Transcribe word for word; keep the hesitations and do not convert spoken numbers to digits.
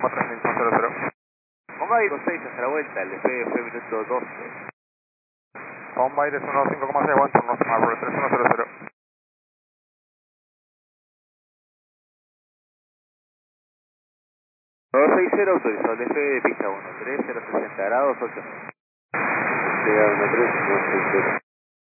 tres mil cero cero. Bombay dos seis hasta la vuelta, el despegue fue minuto doce. Bombay de uno cinco coma seis, one turno, Harbor tres uno cero cero. dos seis cero autorizado el despegue de pista uno, tres cero sesenta grados, ocho. Llega uno tres uno seis cero.